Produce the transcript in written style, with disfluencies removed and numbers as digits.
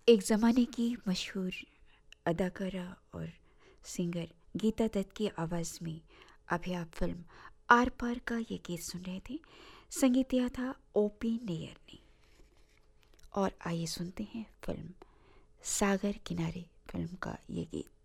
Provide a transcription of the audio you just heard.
एक ज़माने की मशहूर अदाकारा और सिंगर गीता दत्त की आवाज़ में अभी आप फिल्म आर पार का ये गीत सुन रहे थे। संगीत दिया था ओपी नेयर ने। और आइए सुनते हैं फिल्म सागर किनारे फिल्म का ये गीत।